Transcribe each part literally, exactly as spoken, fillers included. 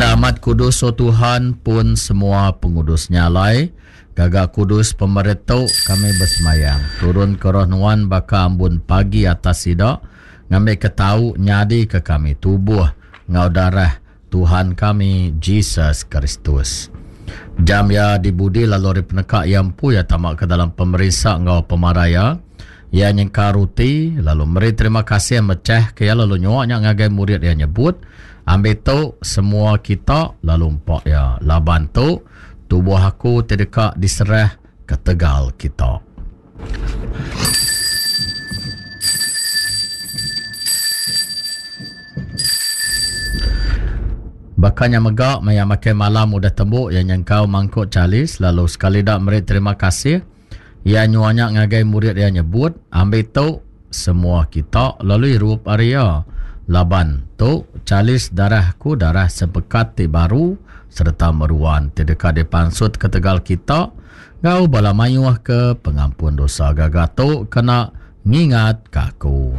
Anda amat kudus, oh Tuhan, pun semua pengudusnya lai. Gagak kudus pemerintah kami bersemayang. Turun ke roh nuan baka ambun pagi atas sidak. Ngambil ketau nyadi ke kami tubuh ngau darah Tuhan kami, Jesus Kristus. Jam ya dibudi lalu penekak yang pu ya tamak ke dalam pemerisa ngau pemaraya. Ya nyengkaruti lalu meri terima kasih yang mecah ke ya lalu nyuaknya ngagai murid yang nyebut. Ambil tu semua kita lalu empak ya laban tu tubuh aku terdekat diserah ke tegal kita. Bakanya megak maya makan malam udah tembuk yang nyengkau mangkuk calis lalu sekali dak meri terima kasih ya nyuanya ngagai murid yang nyebut ambil tu semua kita lalu irup area laban tu calis darahku darah sepekat ti baru serta meruan terdekat di pansut ke tegal kita ngau bala mayuah ke pengampun dosa gagato kena ngingat kaku.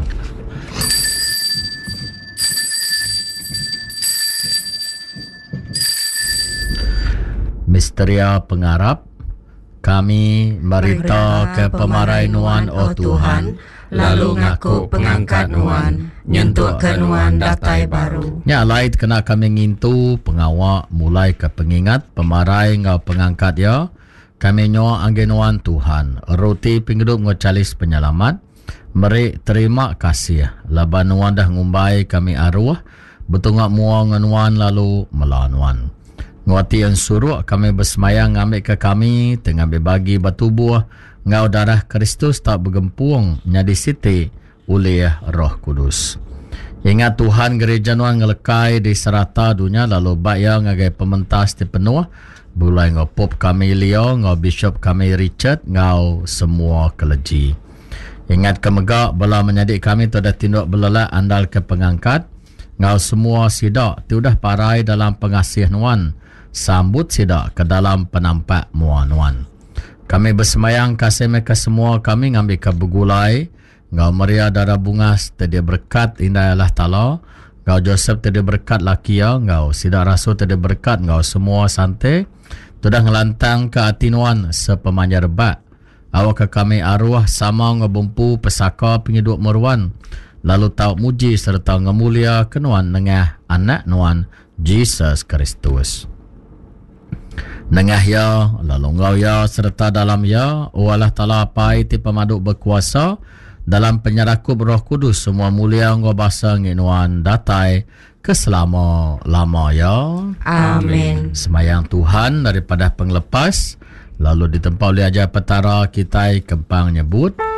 Misteria pengarap kami merita ke pemarai nuan oh Tuhan lalu ngaku pengangkat nuan nyentuk ke nuan datai baru. Nya lait kena kami ngintu pengawak mulai ke pengingat pemarai ngau pengangkat ya. Kami nyoa angge nuan Tuhan. Roti pinghidup ngocalis penyelamat. Meri terima kasih. Laban nuan dah ngumbai kami arwah. Betungak mua nganuan lalu melanuan. Nguati yang suruh kami bersemayang ngambil ke kami tengah berbagi batu buah ngau darah Kristus tak bergempung nyadi siti oleh Roh Kudus. Ingat Tuhan gereja nuan ngelekai di serata dunia lalu baya ngagai pementas di penuh bulai ngau pop kami Leo ngau bishop kami Richard ngau semua keleji. Ingat kemegak bela menyadik kami tu dah tinduk belelak andal ke pengangkat ngau semua sidak tiudah parai dalam pengasih nuan sambut sidak ke dalam penampak mua nuan. Kami bersemayang kasih mereka semua kami ngambil ke begulai ngau Maria darah bungas tadi berkat indah Allah Ta'ala ngau Joseph tadi berkat laki ya ngau sidak rasul tadi berkat ngau semua santai tu dah ngelantang ke hati nuan sepemanja rebat awak ke kami arwah sama ngebumpu pesaka penghidup meruan lalu tahu muji serta ngemulia kenuan nengah anak nuan Jesus Kristus. Nengah ya, lalu ngau ya, serta dalam ya, O Allah Ta'ala apai ti pemaduk berkuasa, dalam penyerakup Roh Kudus, semua mulia ngau basa nginuan datai, keselama-lama ya. Amin. Semayang Tuhan daripada penglepas, lalu ditempau oleh ajar petara kita kempang nyebut.